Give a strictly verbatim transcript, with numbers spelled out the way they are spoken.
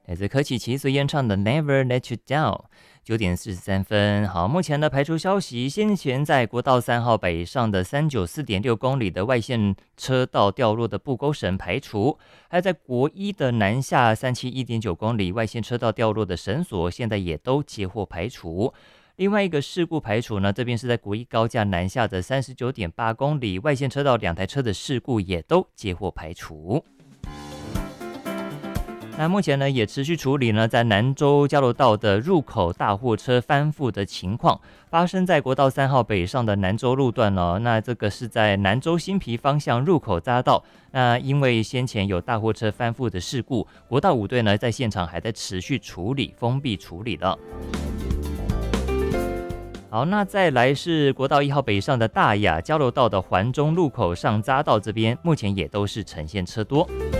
来自柯启奇所演唱的 Never Let You Down。九点四十三分，好，目前的排除消息，先前在国道三号北上的三九四点六公里的外线车道掉落的布钩绳排除，还有在国一的南下三七一点九公里外线车道掉落的绳索，现在也都接获排除。另外一个事故排除呢，这边是在国一高架南下的三十九点八公里外线车道两台车的事故也都接获排除。那目前呢，也持续处理呢，在南州交流道的入口大货车翻覆的情况，发生在国道三号北上的南州路段哦。那这个是在南州新皮方向入口匝道。那因为先前有大货车翻覆的事故，国道五队呢在现场还在持续处理，封闭处理了。好，那再来是国道一号北上的大雅交流道的环中路口上匝道这边，目前也都是呈现车多。